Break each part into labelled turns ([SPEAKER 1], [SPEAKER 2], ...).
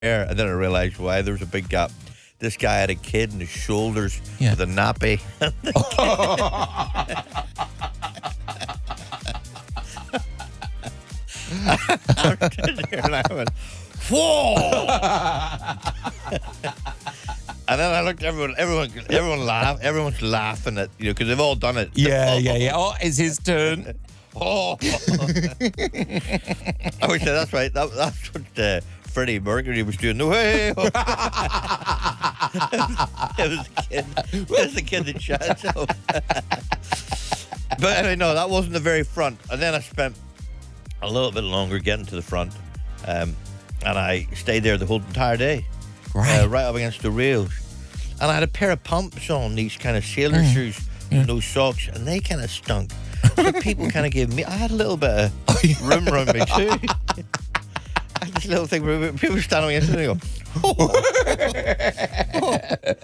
[SPEAKER 1] And then I realised why. There was a big gap. This guy had a kid in his shoulders with a nappy. I stood there and I went, whoa! And then I looked at everyone laughed. Everyone's laughing at, because they've all done it.
[SPEAKER 2] Yeah. Oh, it's his turn.
[SPEAKER 1] Oh. I would say that's right. That's what Freddie Mercury was doing. No way. It was the kid that shot himself. But anyway, no, that wasn't the very front. And then I spent a little bit longer getting to the front. And I stayed there the whole entire day. Right up against the rails. And I had a pair of pumps on, these kind of sailor shoes, no socks, and they kind of stunk. So people kind of gave me, I had a little bit of room around me too. I had this little thing where people were standing against it and they go, oh.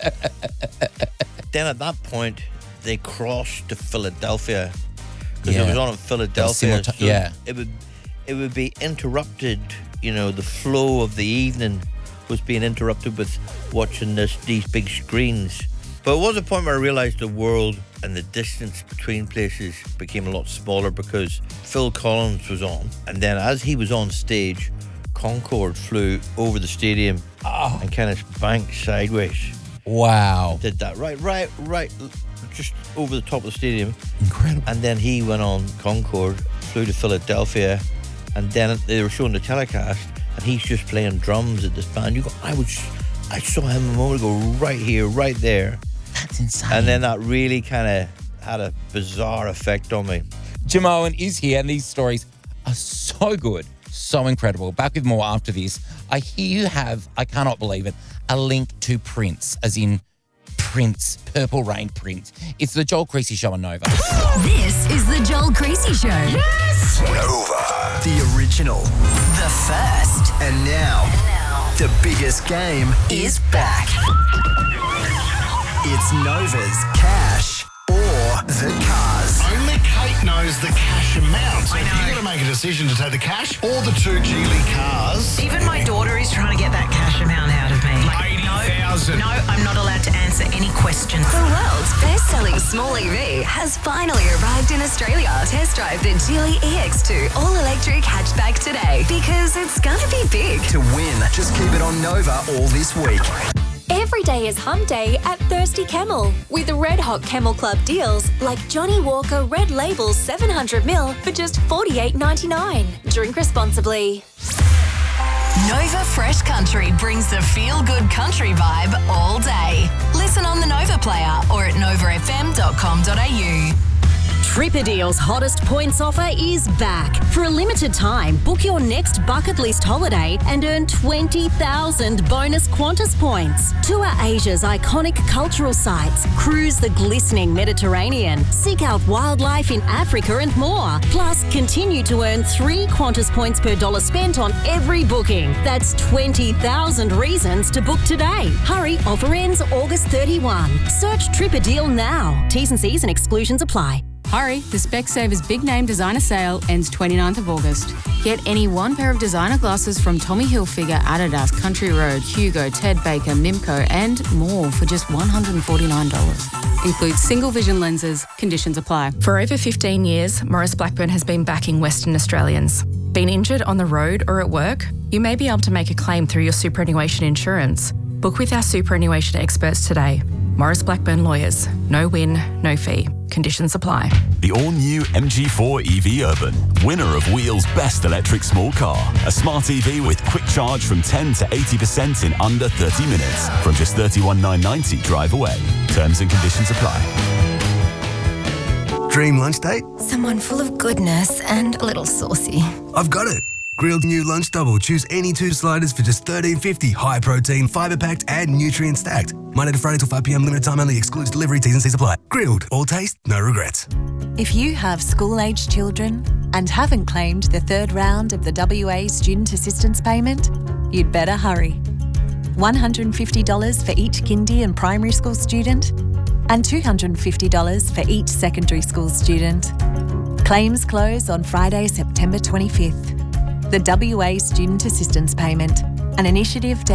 [SPEAKER 1] Then at that point, they crossed to Philadelphia. Because it was on in Philadelphia. So it would be interrupted, the flow of the evening was being interrupted with watching these big screens. But it was a point where I realised the world and the distance between places became a lot smaller because Phil Collins was on. And then as he was on stage, Concorde flew over the stadium and kind of banked sideways.
[SPEAKER 2] Wow.
[SPEAKER 1] Did that right, just over the top of the stadium.
[SPEAKER 2] Incredible.
[SPEAKER 1] And then he went on Concorde, flew to Philadelphia, and then they were showing the telecast, and he's just playing drums at this band. I saw him a moment ago, right here, right there.
[SPEAKER 2] That's insane.
[SPEAKER 1] And then that really kind of had a bizarre effect on me.
[SPEAKER 2] Jamoan is here, and these stories are so good, so incredible. Back with more after this. I hear you have, I cannot believe it, a link to Prince, as in Prince, Purple Rain Prince. It's the Joel Creasy Show on Nova.
[SPEAKER 3] This is the Joel Creasy Show. Yes!
[SPEAKER 4] Nova. The original.
[SPEAKER 3] The first.
[SPEAKER 4] And now, the biggest game is back. It's Nova's Cash or the Cars.
[SPEAKER 5] Only Kate knows the cash amount. So you've got to make a decision to take the cash or the two Geely cars.
[SPEAKER 6] Even my daughter is trying to get that cash amount out of me.
[SPEAKER 5] 80,000.
[SPEAKER 6] No, I'm not allowed to answer any questions.
[SPEAKER 3] The world's best-selling small EV has finally arrived in Australia. Test drive the Geely EX2 all-electric hatchback today because it's going to be big.
[SPEAKER 4] To win, just keep it on Nova all this week.
[SPEAKER 7] Every day is hump day at Thirsty Camel with red hot Camel Club deals like Johnny Walker Red Label 700ml for just $48.99. Drink responsibly.
[SPEAKER 3] Nova Fresh Country brings the feel-good country vibe all day. Listen on the Nova Player or at novafm.com.au. Tripadeal's hottest points offer is back. For a limited time, book your next bucket list holiday and earn 20,000 bonus Qantas points. Tour Asia's iconic cultural sites, cruise the glistening Mediterranean, seek out wildlife in Africa and more. Plus, continue to earn 3 Qantas points per dollar spent on every booking. That's 20,000 reasons to book today. Hurry, offer ends August 31. Search Tripadeal now. T's and C's and exclusions apply.
[SPEAKER 8] Hurry, the Specsavers Big Name Designer Sale ends 29th of August. Get any one pair of designer glasses from Tommy Hilfiger, Adidas, Country Road, Hugo, Ted Baker, Mimco and more for just $149. Includes single vision lenses. Conditions apply.
[SPEAKER 9] For over 15 years, Maurice Blackburn has been backing Western Australians. Been injured on the road or at work? You may be able to make a claim through your superannuation insurance. Book with our superannuation experts today. Maurice Blackburn Lawyers. No win, no fee. Conditions apply.
[SPEAKER 10] The all-new MG4 EV Urban, winner of Wheel's best electric small car. A smart EV with quick charge from 10 to 80% in under 30 minutes. From just $31,990 drive away. Terms and conditions apply.
[SPEAKER 4] Dream lunch date?
[SPEAKER 11] Someone full of goodness and a little saucy.
[SPEAKER 4] I've got it. Grilled new lunch double. Choose any 2 sliders for just $13.50. High protein, fibre packed, and nutrient stacked. Monday to Friday till 5 p.m. Limited time only. Excludes delivery. T's and C's apply. Grilled. All taste, no regrets.
[SPEAKER 12] If you have school-aged children and haven't claimed the 3rd round of the WA Student Assistance Payment, you'd better hurry. $150 for each kindy and primary school student and $250 for each secondary school student. Claims close on Friday, September 25th. The WA Student Assistance Payment. an initiative to